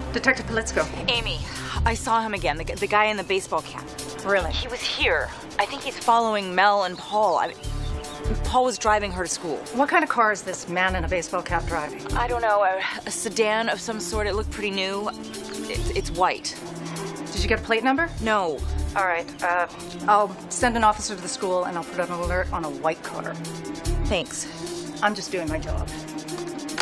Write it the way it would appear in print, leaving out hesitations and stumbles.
Detective Politsko. Amy, I saw him again, the guy in the baseball cap. Really? He was here. I think he's following Mel and Paul. Paul was driving her to school. What kind of car is this man in a baseball cap driving? I don't know, a sedan of some sort. It looked pretty new. It's white. Did you get a plate number? No. All right. I'll send an officer to the school and I'll put an alert on a white car. Thanks. I'm just doing my job.